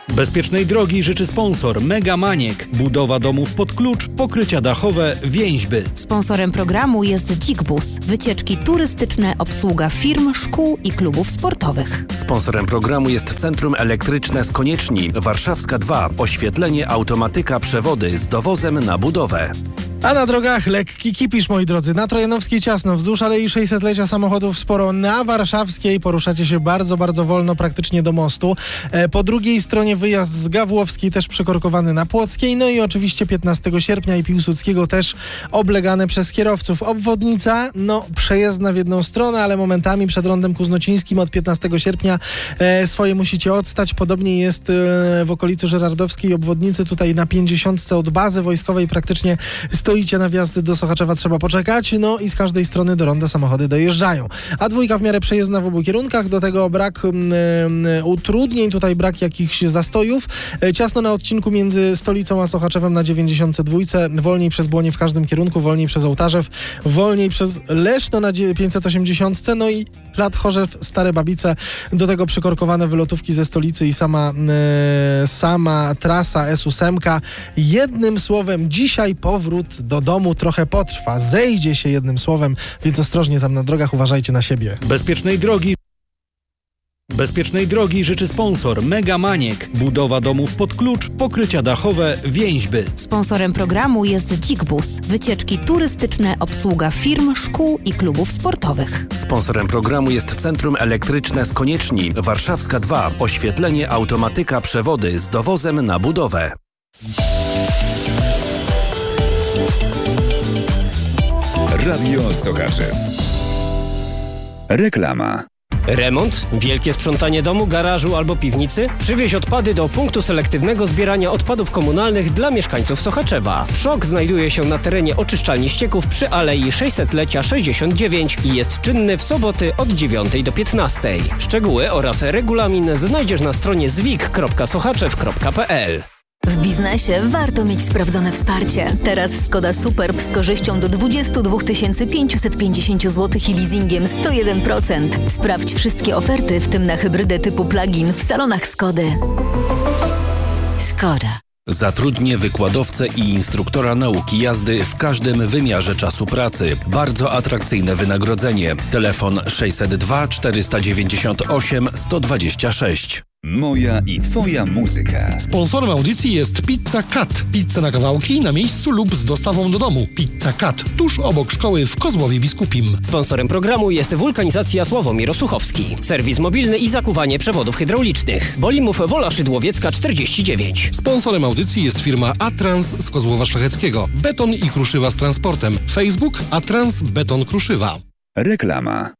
Bezpiecznej drogi życzy sponsor Mega Maniek. Budowa domów pod klucz, pokrycia dachowe, więźby. Sponsorem programu jest Dzik-Bus. Wycieczki turystyczne, obsługa firm, szkół i klubów sportowych. Sponsorem programu jest Centrum Elektryczne z Konieczni, Warszawska 2. Oświetlenie, automatyka, przewody z dowozem na budowę. A na drogach lekki kipisz, moi drodzy. Na Trojanowskiej ciasno, wzdłuż Alei 600-lecia samochodów sporo. Na Warszawskiej poruszacie się bardzo, bardzo wolno, praktycznie do mostu. Po drugiej stronie wyjazd z Gawłowskiej też przykorkowany na Płockiej. No i oczywiście 15 sierpnia i Piłsudskiego też oblegane przez kierowców. Obwodnica, przejezdna w jedną stronę, ale momentami przed rondem Kuznocińskim od 15 sierpnia swoje musicie odstać. Podobnie jest w okolicy Żerardowskiej obwodnicy. Tutaj na 50 od bazy wojskowej praktycznie stoicie na wjazd do Sochaczewa, trzeba poczekać, i z każdej strony do ronda samochody dojeżdżają. A2 w miarę przejezdna w obu kierunkach, do tego brak utrudnień, tutaj brak jakichś zastojów. Ciasno na odcinku między Stolicą a Sochaczewem na 92, wolniej przez Błonie w każdym kierunku, wolniej przez Ołtarzew, wolniej przez Leszno na 580, i Plac Chorzew, Stare Babice, do tego przykorkowane wylotówki ze Stolicy i sama trasa S8. Jednym słowem, dzisiaj powrót do domu trochę potrwa. Zejdzie się jednym słowem, więc ostrożnie tam na drogach, uważajcie na siebie. Bezpiecznej drogi życzy sponsor Mega Maniek. Budowa domów pod klucz, pokrycia dachowe, więźby. Sponsorem programu jest Dzik-Bus. Wycieczki turystyczne, obsługa firm, szkół i klubów sportowych. Sponsorem programu jest Centrum Elektryczne z Konieczni, Warszawska 2. Oświetlenie, automatyka, przewody z dowozem na budowę. Radio Sochaczew. Reklama. Remont, wielkie sprzątanie domu, garażu albo piwnicy? Przywieź odpady do punktu selektywnego zbierania odpadów komunalnych dla mieszkańców Sochaczewa. PSZOK znajduje się na terenie oczyszczalni ścieków przy Alei 600-lecia 69 i jest czynny w soboty od 9 do 15. Szczegóły oraz regulamin znajdziesz na stronie zwik.sochaczew.pl. W biznesie warto mieć sprawdzone wsparcie. Teraz Skoda Superb z korzyścią do 22 550 zł i leasingiem 101%. Sprawdź wszystkie oferty, w tym na hybrydę typu plug-in w salonach Skody. Skoda. Zatrudnię wykładowcę i instruktora nauki jazdy w każdym wymiarze czasu pracy. Bardzo atrakcyjne wynagrodzenie. Telefon 602 498 126. Moja i twoja muzyka. Sponsorem audycji jest Pizza Cut. Pizza na kawałki, na miejscu lub z dostawą do domu. Pizza Cut, tuż obok szkoły w Kozłowie Biskupim. Sponsorem programu jest Wulkanizacja Sławomir Osuchowski. Serwis mobilny i zakuwanie przewodów hydraulicznych. Bolimów Wola Szydłowiecka 49. Sponsorem audycji jest firma Atrans z Kozłowa Szlacheckiego. Beton i kruszywa z transportem. Facebook Atrans Beton Kruszywa. Reklama.